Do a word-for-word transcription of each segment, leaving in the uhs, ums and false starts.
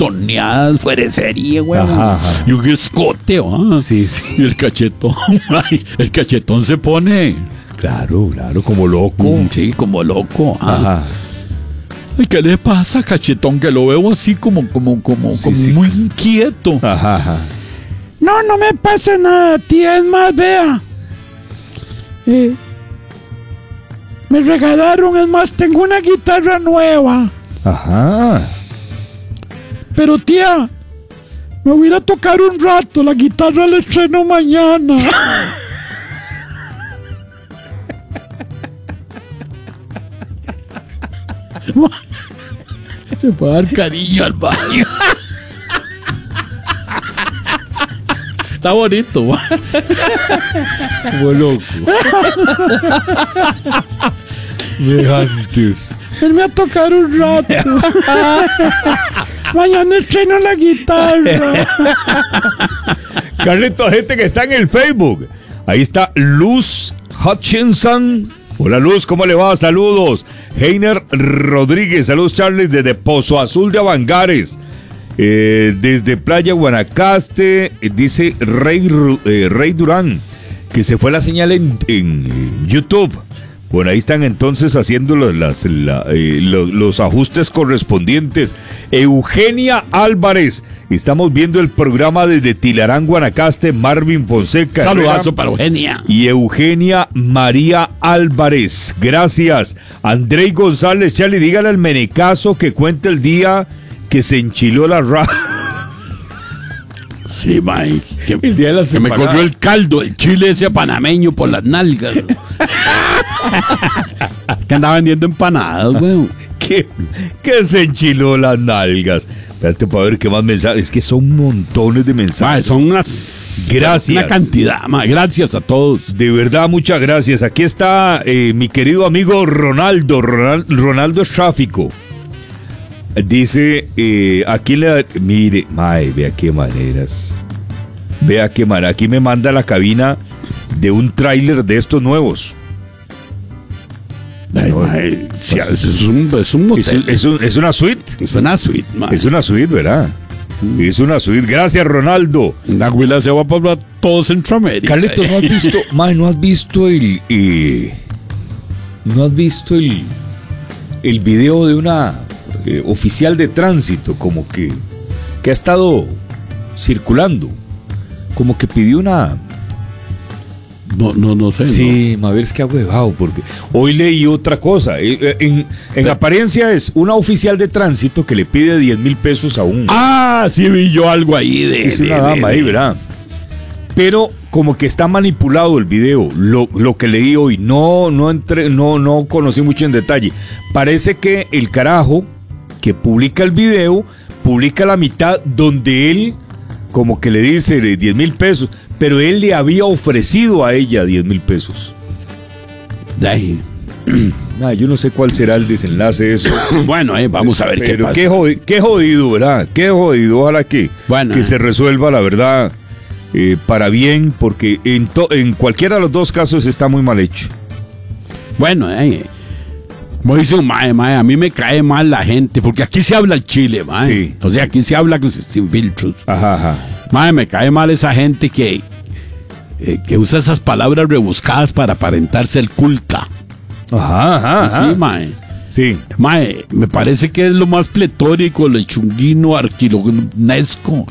montoneadas fuera de serie, güey. Ajá, ajá. Y un escote, ¿ah? Sí, sí. Y el cachetón, ay, el cachetón se pone. Claro, claro, como loco. Mm, sí, como loco. ¿Ah? Ajá. Ay, ¿qué le pasa, cachetón? Que lo veo así como, como, como, sí, como sí. muy inquieto. Ajá, ajá. No, no me pasa nada, tía, es más, vea. Eh, me regalaron, es más, tengo una guitarra nueva. Ajá. Pero tía, me voy a ir a tocar un rato, la guitarra la estreno mañana. Se fue a dar cariño al baño. Está bonito, ¿va? Como loco. Vejantes. Él me va a tocar un rato. Mañana estreno la guitarra. Carlito, gente que está en el Facebook. Ahí está Luz Hutchinson. Hola Luz, ¿cómo le va? Saludos. Heiner Rodríguez, saludos Charles desde Pozo Azul de Avangares. Eh, desde Playa Guanacaste, eh, dice Rey, eh, Rey Durán, que se fue la señal en, en YouTube. Bueno, ahí están entonces haciendo los, las, la, eh, los, los ajustes correspondientes. Eugenia Álvarez, estamos viendo el programa desde Tilarán, Guanacaste. Marvin Fonseca. Saludazo para Eugenia. Y Eugenia María Álvarez, gracias. Andrei González, Charlie, dígale al menecazo que cuente el día que se enchiló la raja. Sí, mae, que, el día de la que me corrió el caldo, el chile ese panameño por las nalgas. Que andaba vendiendo empanadas, güey. Que, que se enchiló las nalgas. Espérate para ver qué más mensajes. Es que son montones de mensajes. Mae, son unas... Gracias. Una cantidad, mae. Gracias a todos. De verdad, muchas gracias. Aquí está eh, mi querido amigo Ronaldo. Ronald, Ronaldo es tráfico. Dice, eh, aquí le... Mire, mae, vea qué maneras. Vea qué manera. Aquí me manda la cabina de un tráiler de estos nuevos. Ay, no, mae, sí, es, un, es un motel. Es, es, un, es una suite. Es una suite, mae. Es una suite, ¿verdad? Mm. Es una suite. Gracias, Ronaldo. La huila se va para todo Centroamérica. Carlitos, ¿no has visto? Mae, ¿no has visto el... Eh, ¿No has visto el... El video de una... Eh, oficial de tránsito, como que que ha estado circulando, como que pidió una... No, no, no sé. Sí, no. A ver, es que ha huevado, porque hoy leí otra cosa. En, en Pero, apariencia es una oficial de tránsito que le pide diez mil pesos a un... Ah, sí vi yo algo ahí de... Es una de, dama de, ahí, ¿verdad? Pero como que está manipulado el video, lo, lo que leí hoy, no, no, entre, no, no conocí mucho en detalle. Parece que el carajo que publica el video, publica la mitad donde él como que le dice diez mil pesos, pero él le había ofrecido a ella diez mil pesos. Ay. Nah, yo no sé cuál será el desenlace de eso. Bueno, eh, vamos a ver pero qué pasa. Qué jodido, qué jodido, ¿verdad? Qué jodido, ojalá que, bueno, que eh. se resuelva, la verdad, eh, para bien, porque en, to, en cualquiera de los dos casos está muy mal hecho. Bueno, eh. Como dice un mae, mae, a mí me cae mal la gente, porque aquí se habla el chile, mae. Sí. O sea, aquí se habla sin filtros. Ajá, ajá. Mae, me cae mal esa gente que, eh, que usa esas palabras rebuscadas para aparentarse el culta. Ajá, ajá, ajá. Sí, mae. Sí. Mae, me parece que es lo más pletórico, lechunguino, arquilonesco.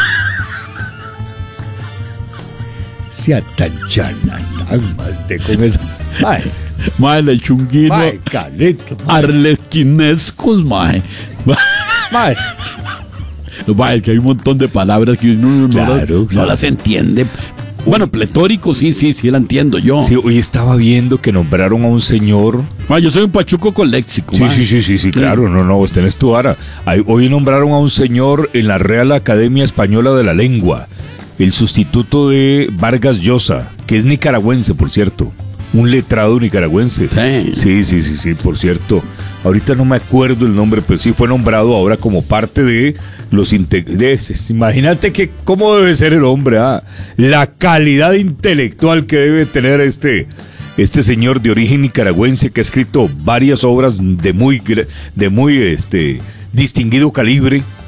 Se atanchan más de con esa... Mae. Mae, lechunguino. Mae, calito. Arlequinescos, mae. Mae. Mae, que hay un montón de palabras que uno no, claro, las, claro. no las entiende. Bueno, pletórico, sí, sí, sí la entiendo yo. Sí, hoy estaba viendo que nombraron a un señor. Mae, yo soy un pachuco con léxico. Sí, mae. sí, sí, sí, sí, claro. No, no, usted es tu vara. Hoy nombraron a un señor en la Real Academia Española de la Lengua, el sustituto de Vargas Llosa, que es nicaragüense, por cierto. Un letrado nicaragüense. Sí. sí, sí, sí, sí, por cierto. Ahorita no me acuerdo el nombre, pero sí fue nombrado ahora como parte de los integrantes. Imagínate que cómo debe ser el hombre, ¿ah? La calidad intelectual que debe tener este, este señor de origen nicaragüense que ha escrito varias obras de muy, de muy este, distinguido calibre.